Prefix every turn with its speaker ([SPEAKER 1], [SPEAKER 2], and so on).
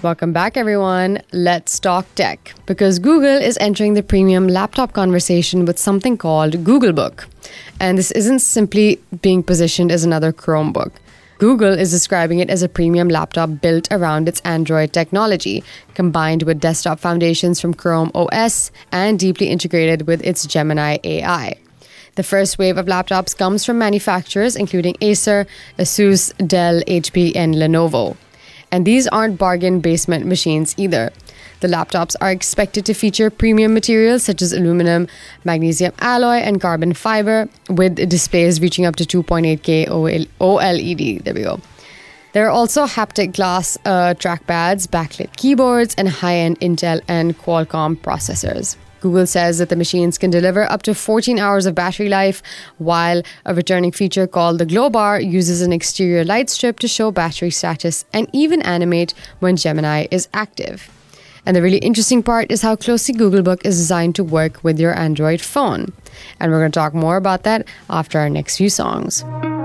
[SPEAKER 1] Welcome back, everyone. Let's talk tech. Because Google is entering the premium laptop conversation with something called Google Book. And this isn't simply being positioned as another Chromebook. Google is describing it as a premium laptop built around its Android technology, combined with desktop foundations from Chrome OS and deeply integrated with its Gemini AI. The first wave of laptops comes from manufacturers including Acer, Asus, Dell, HP, and Lenovo. And these aren't bargain basement machines either. The laptops are expected to feature premium materials such as aluminum, magnesium alloy, and carbon fiber, with displays reaching up to 2.8K OLED. There we go. There are also haptic glass trackpads, backlit keyboards, and high-end Intel and Qualcomm processors. Google says that the machines can deliver up to 14 hours of battery life, while a returning feature called the Glow Bar uses an exterior light strip to show battery status and even animate when Gemini is active. And the really interesting part is how closely Google Book is designed to work with your Android phone. And we're going to talk more about that after our next few songs.